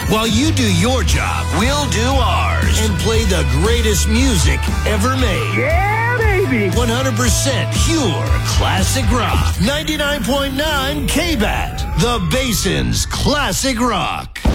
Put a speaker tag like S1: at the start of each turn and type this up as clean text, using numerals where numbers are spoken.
S1: While you do your job, we'll do ours and play the greatest music ever made.
S2: Yeah, baby!
S1: 100% pure classic rock. 99.9 KBAT, the Basin's Classic Rock.